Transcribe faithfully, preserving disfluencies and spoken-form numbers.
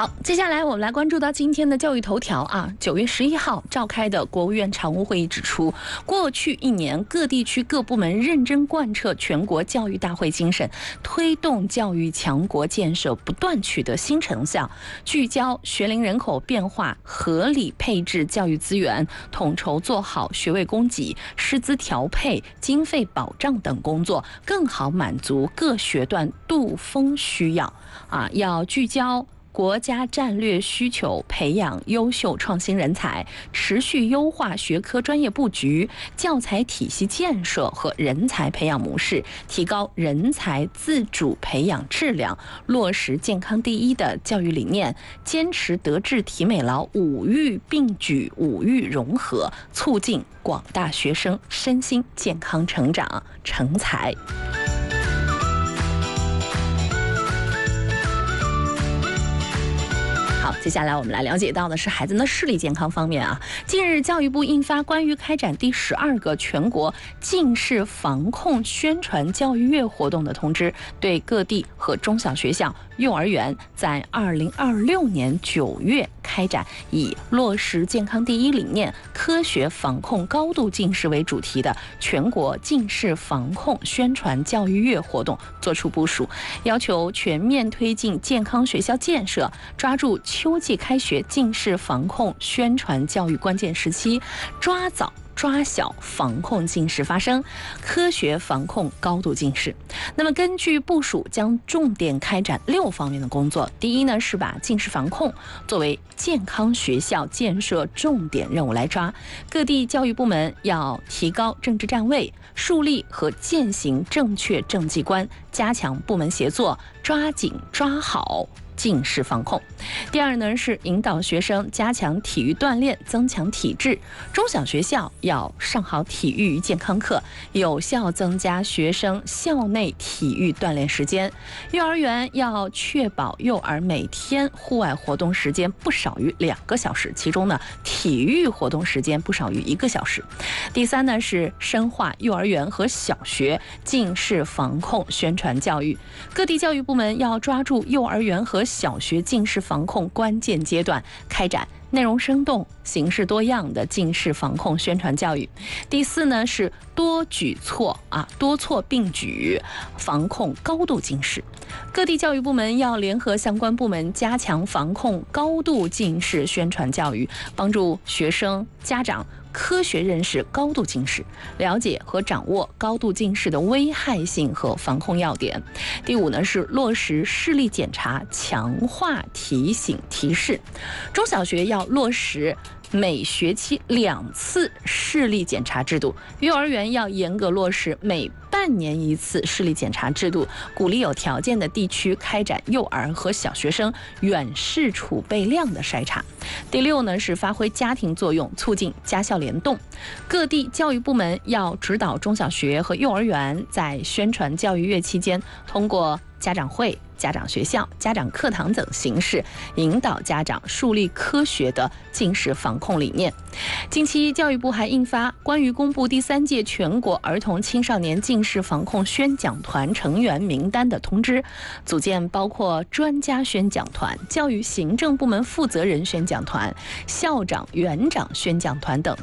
好，接下来我们来关注到今天的教育头条啊。九月十一号召开的国务院常务会议指出，过去一年各地区各部门认真贯彻全国教育大会精神，推动教育强国建设不断取得新成效，聚焦学龄人口变化，合理配置教育资源，统筹做好学位供给、师资调配、经费保障等工作，更好满足各学段度峰需要啊，要聚焦国家战略需求，培养优秀创新人才，持续优化学科专业布局、教材体系建设和人才培养模式，提高人才自主培养质量，落实健康第一的教育理念，坚持德智体美劳五育并举、五育融合，促进广大学生身心健康成长成才。好，接下来我们来了解到的是孩子的视力健康方面啊。近日，教育部印发关于开展第十二个全国近视防控宣传教育月活动的通知，对各地和中小学校、幼儿园在二零二六年九月开展以落实健康第一理念、科学防控高度近视为主题的全国近视防控宣传教育月活动作出部署，要求全面推进健康学校建设，抓住秋季开学近视防控宣传教育关键时期，抓早抓小防控近视发生，科学防控高度近视。那么根据部署，将重点开展六方面的工作。第一呢，是把近视防控作为健康学校建设重点任务来抓，各地教育部门要提高政治站位，树立和践行正确政绩观，加强部门协作，抓紧抓好近视防控。第二呢，是引导学生加强体育锻炼，增强体质。中小学校要上好体育健康课，有效增加学生校内体育锻炼时间。幼儿园要确保幼儿每天户外活动时间不少于两个小时，其中呢，体育活动时间不少于一个小时。第三呢，是深化幼儿园和小学近视防控宣传教育，各地教育部门要抓住幼儿园和小学近视防控关键阶段，开展内容生动、形式多样的近视防控宣传教育。第四呢，是多举措啊，多措并举，防控高度近视。各地教育部门要联合相关部门，加强防控高度近视宣传教育，帮助学生、家长科学认识高度近视，了解和掌握高度近视的危害性和防控要点。第五呢，是落实视力检查，强化提醒提示。中小学要落实每学期两次视力检查制度，幼儿园要严格落实每半年一次视力检查制度，鼓励有条件的地区开展幼儿和小学生远视储备量的筛查。第六呢，是发挥家庭作用，促进家校联动。各地教育部门要指导中小学和幼儿园在宣传教育月期间，通过家长会、家长学校、家长课堂等形式，引导家长树立科学的近视防控理念。近期，教育部还印发关于公布第三届全国儿童青少年近视防控宣讲团成员名单的通知，组建包括专家宣讲团、教育行政部门负责人宣讲团、校长、园长宣讲团等